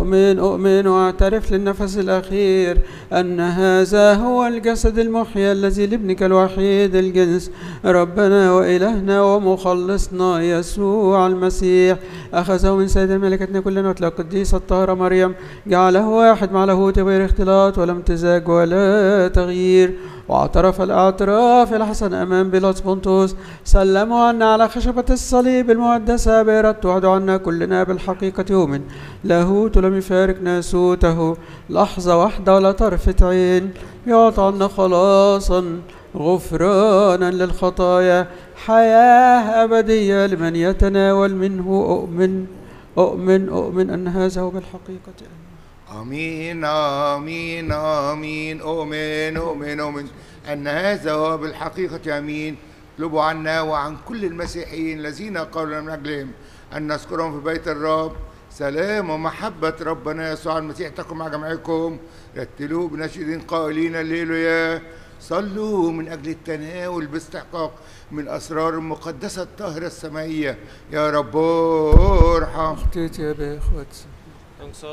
أؤمن وأعترف للنفس الأخير أن هذا هو الجسد المحيى الذي لابنك الوحيد الجنس ربنا وإلهنا ومخلصنا يسوع المسيح، أخذه من سيد ملكتنا كلنا وتلا القديسة الطاهرة مريم، جعله واحد مع لاهوت غير اختلاط ولا امتزاج ولا تغيير، واعترف الاعتراف الحسن أمام بيلاطس بنطوس، سلموا عنا على خشبة الصليب المقدسة بإرادته، وعدوا عنا كلنا بالحقيقة يؤمن لاهوت لم يفارق ناسوته لحظة واحدة ولا طرفة عين، يعطى عنا خلاصا غفرانا للخطايا حياة أبدية لمن يتناول منه. أؤمن أن هذا هو بالحقيقة. آمين آمين آمين. أؤمن أن هذا هو بالحقيقة. آمين. اطلبوا عنا وعن كل المسيحيين الذين قالوا من أجلهم أن نذكرهم في بيت الرب. سلام ومحبة ربنا يسوع المسيح تكن مع جميعكم. رتلوا بنشيد قائلين الليلويا. صلوا من أجل التناول باستحقاق من أسرار المقدسة الطاهرة السمائية. يا رب ارحم. اختيت يا بإخوتي.